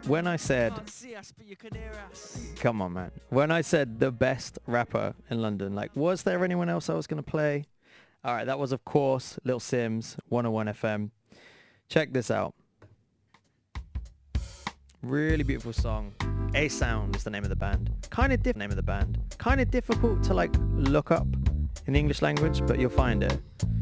when I said, Can't see us, but you can hear us. come on, man. When I said the best rapper in London, like, was there anyone else I was going to play? All right, that was, of course, Little Sims, 101 FM. Check this out. Really beautiful song. A Sound is the name of the band. Kind of difficult to like look up in the English language, but you'll find it.